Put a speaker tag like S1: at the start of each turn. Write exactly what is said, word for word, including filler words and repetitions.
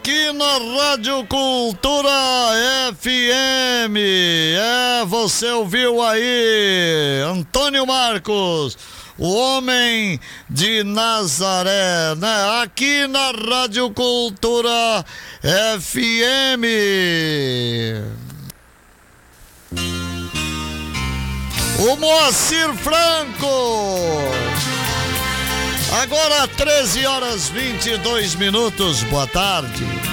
S1: aqui na Rádio Cultura F M. É, você ouviu aí, Antônio Marcos, o homem de Nazaré, né? Aqui na Rádio Cultura F M. O Moacir Franco. Agora treze horas e vinte e dois minutos. Boa tarde.